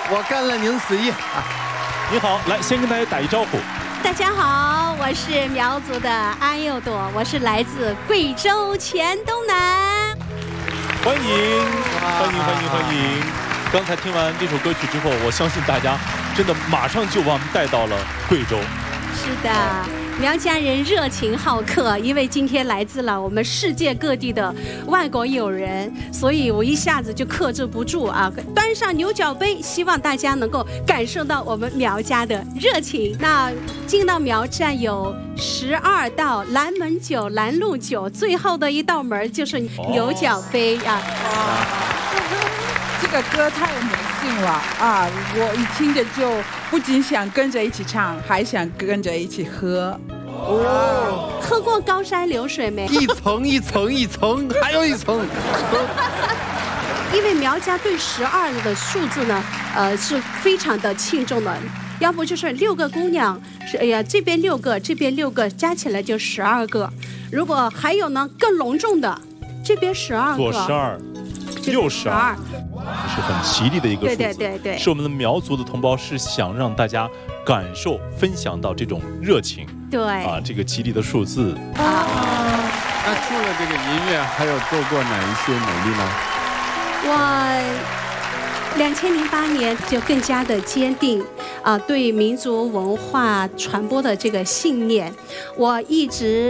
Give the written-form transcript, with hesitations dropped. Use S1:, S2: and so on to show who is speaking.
S1: 我干了您死意。
S2: 你好，来先跟大家打一招呼。
S3: 大家好，我是苗族的安佑朵，我是来自贵州黔东南。
S2: 欢迎，欢迎！刚才听完这首歌曲之后，我相信大家真的马上就把我们带到了贵州。
S3: 是的，苗家人热情好客，因为今天来自了我们世界各地的外国友人，所以我一下子就克制不住啊，端上牛角杯，希望大家能够感受到我们苗家的热情。那进到苗站有12道蓝门酒、蓝鹿酒，最后的一道门就是牛角杯啊。
S4: 这个歌太有魔性了啊！我一听着就不仅想跟着一起唱，还想跟着一起喝。
S3: 喝过高山流水没？
S1: 一层一层一层，还有一层。
S3: 因为苗家对12的数字呢，是非常的庆重的。要不就是6个姑娘，这边6个，这边6个，加起来就12个。如果还有呢更隆重的，这边12个，
S2: 左12，62，是很吉利的一个数字。
S3: 对，
S2: 是我们的苗族的同胞是想让大家感受、分享到这种热情。
S3: 对
S2: 啊，这个吉利的数字。
S1: 那除了这个音乐，还有做过哪一些努力呢？
S3: 我2008年就更加的坚定对民族文化传播的这个信念，我一直